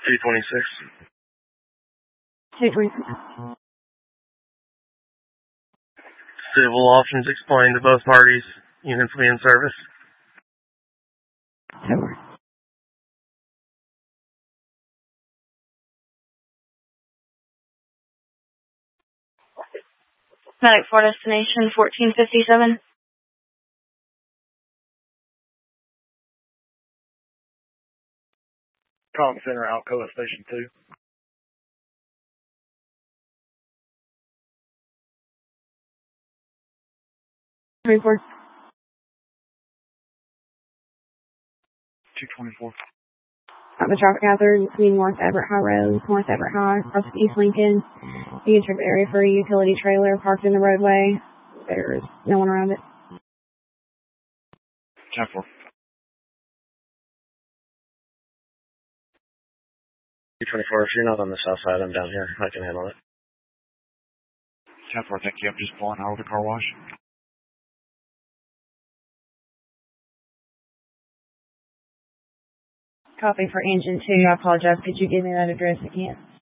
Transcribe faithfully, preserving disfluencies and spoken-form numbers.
two twenty-six. two twenty-six. Civil options explained to both parties. Units will be in service. Over. Medic for destination fourteen fifty-seven. Com Center, Alcoa Station two. Report. two twenty-four. At the traffic hazard between North Everett High Road, North Everett High, across East Lincoln. The entrance area for a utility trailer parked in the roadway. There's no one around it. ten four. two twenty-four, if you're not on the south side, I'm down here. I can handle it. ten four, thank you. I'm just pulling out of the car wash. Copy for engine two. I apologize. Could you give me that address again?